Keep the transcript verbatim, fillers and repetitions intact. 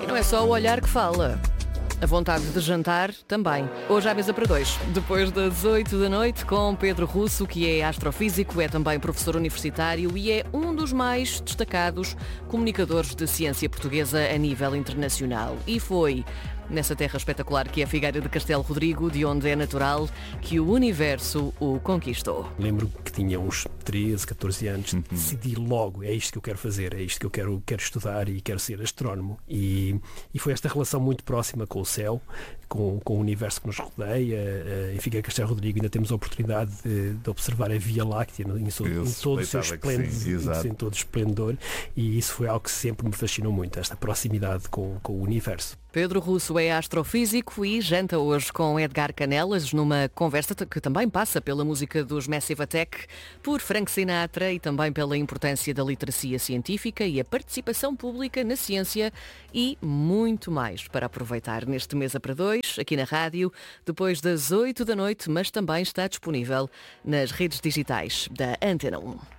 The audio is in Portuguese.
Não é só o olhar que fala. A vontade de jantar também. Hoje à mesa para dois. Depois das oito da noite, com Pedro Russo, que é astrofísico, é também professor universitário e é um dos mais destacados comunicadores de ciência portuguesa a nível internacional. E foi nessa terra espetacular que é a Figueira de Castelo Rodrigo, de onde é natural, que o universo o conquistou. Lembro que tinha uns treze, catorze anos, decidi logo, é isto que eu quero fazer, é isto que eu quero, quero estudar e quero ser astrónomo. E, e foi esta relação muito próxima com o céu, com, com o universo que nos rodeia. Em Figueira de Castelo Rodrigo ainda temos a oportunidade de, de observar a Via Láctea em, em, em todo o seu esplendor, em todo o esplendor, e isso foi algo que sempre me fascinou muito, esta proximidade com, com o universo. Pedro Russo é astrofísico e janta hoje com Edgar Canelas numa conversa que também passa pela música dos Massive Attack, por Frank Sinatra e também pela importância da literacia científica e a participação pública na ciência e muito mais para aproveitar neste Mesa para Dois, aqui na rádio, depois das oito da noite, mas também está disponível nas redes digitais da Antena um.